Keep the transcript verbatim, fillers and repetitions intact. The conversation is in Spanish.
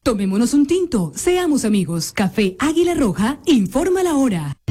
Tomémonos un tinto, seamos amigos. Café Águila Roja, informa la hora.